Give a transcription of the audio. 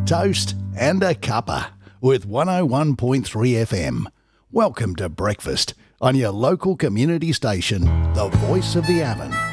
toast and a cuppa with 101.3 FM. Welcome to breakfast on your local community station, the voice of the Avon.